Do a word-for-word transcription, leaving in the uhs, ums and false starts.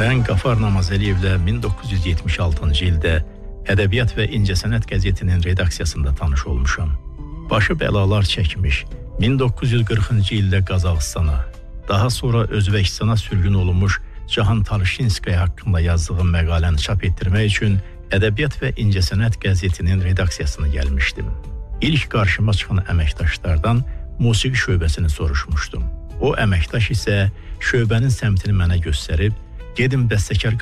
Mən Qafar Namazəliyevlə min doqquz yüz yetmiş altıncı ildə Ədəbiyyat və İncəsənət qəzetinin redaksiyasında tanış olmuşam. Başı bəlalar çəkmiş, min doqquz yüz qırxıncı ildə Qazaxıstana, daha sonra Özbəkistana sürgün olunmuş Cahan Talışinskaya haqqında yazdığım məqaləni çap etdirmək üçün Ədəbiyyat və İncəsənət qəzetinin redaksiyasına gəlmişdim. İlk qarşıma çıxan əməkdaşlardan musiqi şöbəsini soruşmuşdum. O əməkdaş isə şöbənin səmtini mənə göstərib, gedin bəstəkar